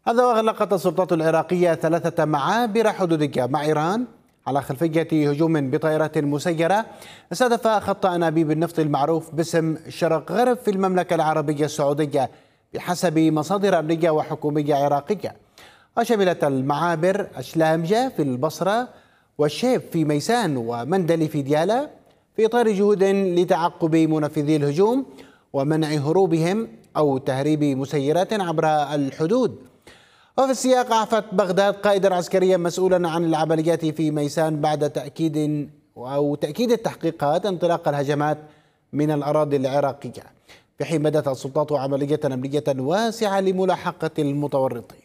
هذا وأغلقت السلطات العراقية 3 معابر حدودية مع إيران على خلفية هجوم بطائرات مسيرة استهدف خط أنابيب النفط المعروف باسم شرق غرب في المملكة العربية السعودية بحسب مصادر أمنية وحكومية عراقية. وشملت المعابر أشلامجة في البصرة والشيب في ميسان ومندلي في ديالى في إطار جهود لتعقب منفذي الهجوم ومنع هروبهم أو تهريب مسيرات عبر الحدود. وفي السياق أعفت بغداد قائدا عسكريا مسؤولا عن العمليات في ميسان بعد تأكيد التحقيقات انطلاق الهجمات من الأراضي العراقية، في حين بدأت السلطات عملية أمنية واسعة لملاحقة المتورطين.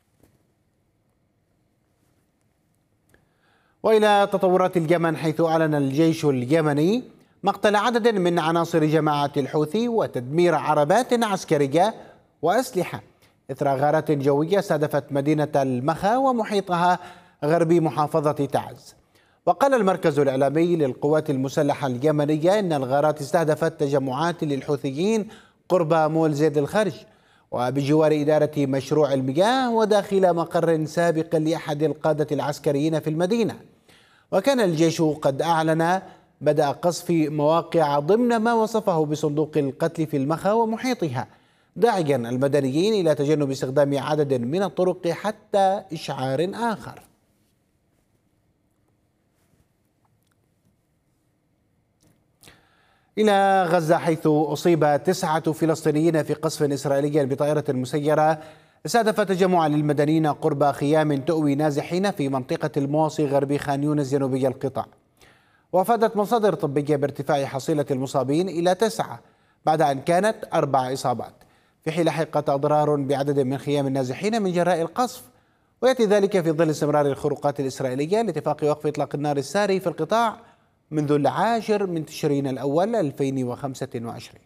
وإلى تطورات اليمن، حيث أعلن الجيش اليمني مقتل عدد من عناصر جماعة الحوثي وتدمير عربات عسكرية وأسلحة إثر غارات جوية استهدفت مدينة المخا ومحيطها غربي محافظة تعز. وقال المركز الإعلامي للقوات المسلحة اليمنية إن الغارات استهدفت تجمعات للحوثيين قرب مول زيد الخرج وبجوار إدارة مشروع المياه وداخل مقر سابق لأحد القادة العسكريين في المدينة. وكان الجيش قد أعلن بدأ قصف مواقع ضمن ما وصفه بصندوق القتل في المخا ومحيطها، داعيا المدنيين إلى تجنب استخدام عدد من الطرق حتى إشعار آخر. إلى غزة، حيث أصيب 9 فلسطينيين في قصف إسرائيلي بطائرة مسيرة استهدف تجمعا للمدنيين قرب خيام تؤوي نازحين في منطقة المواصي غربي خان يونس جنوبي القطاع. وافادت مصادر طبية بارتفاع حصيلة المصابين إلى 9 بعد أن كانت 4 إصابات، في حين لحقت أضرار بعدد من خيام النازحين من جراء القصف. ويأتي ذلك في ظل استمرار الخروقات الإسرائيلية لاتفاق وقف إطلاق النار الساري في القطاع منذ 10 تشرين الأول 2025.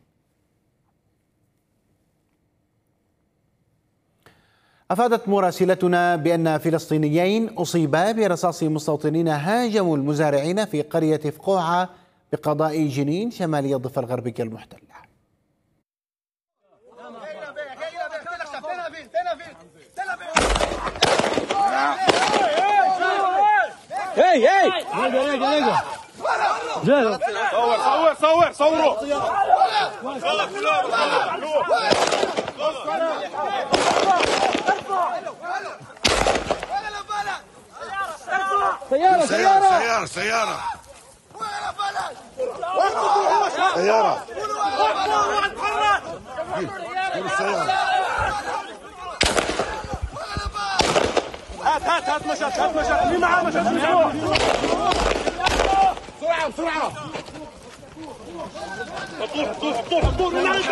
أفادت مراسلتنا بأن فلسطينيين أصيبا برصاص مستوطنين هاجموا المزارعين في قرية فقوعة بقضاء جنين شمالي الضفة الغربية المحتلة. صوروا سيارة هات مشت مين معاه مشت بسرعة طول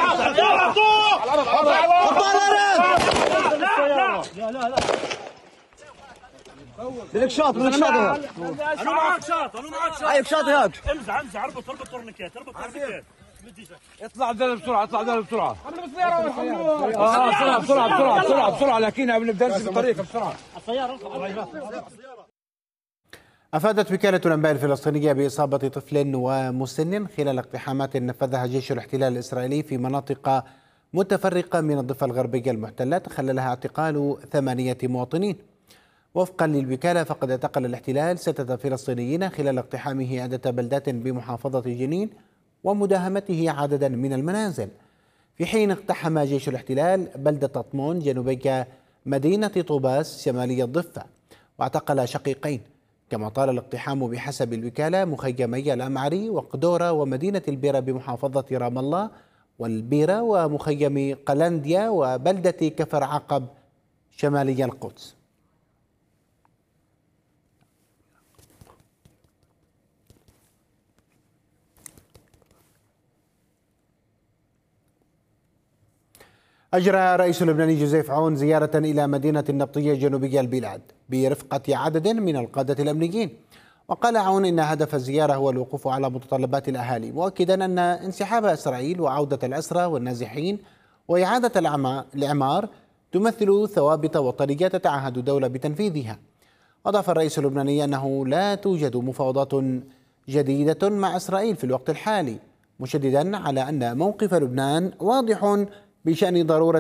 بدك شاط انا معك شاط هاي شاط هاك امزح اربط تورنيكيت اطلع بدل بسرعه عملوا بالسياره بسرعه لكن بنبدا نمشي بالطريق بسرعه السياره. أفادت وكالة الأنباء الفلسطينية بإصابة طفل ومسن خلال اقتحامات نفذها جيش الاحتلال الإسرائيلي في مناطق متفرقة من الضفة الغربية المحتلة تخللها اعتقال 8 مواطنين. وفقا للوكالة، فقد اعتقل الاحتلال 6 فلسطينيين خلال اقتحامه عدة بلدات بمحافظة جنين ومداهمته عددا من المنازل، في حين اقتحم جيش الاحتلال بلدة طمون جنوبي مدينة طوباس شمالي الضفة واعتقل شقيقين. كما طال الاقتحام بحسب الوكالة مخيمي الأمعري وقدورة ومدينة البيرة بمحافظة رام الله والبيرة ومخيم قلنديا وبلدة كفر عقب شمالي القدس. أجرى الرئيس اللبناني جوزيف عون زيارة إلى مدينة النبطية جنوبي البلاد برفقة عدد من القادة الأمنيين. وقال عون إن هدف الزيارة هو الوقوف على متطلبات الأهالي، مؤكدا أن انسحاب إسرائيل وعودة الأسرى والنازحين وإعادة الإعمار تمثل ثوابت وطنية تتعهد الدولة بتنفيذها. أضاف الرئيس اللبناني أنه لا توجد مفاوضات جديدة مع إسرائيل في الوقت الحالي، مشددا على أن موقف لبنان واضح بشأن ضرورة